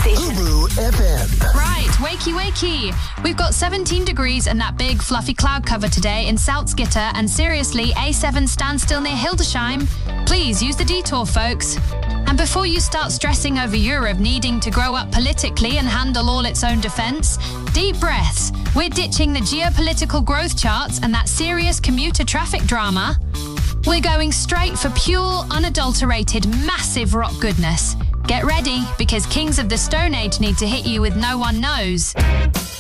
station. Ubu FM. Right, wakey wakey. We've got 17 degrees and that big fluffy cloud cover today in Salzgitter, and seriously, A7 standstill near Hildesheim. Please use the detour, folks. And before you start stressing over Europe needing to grow up politically and handle all its own defence, deep breaths. We're ditching the geopolitical growth charts and that serious commuter traffic drama. We're going straight for pure, unadulterated, massive rock goodness. Get ready, because Kings of the Stone Age need to hit you with No One Knows.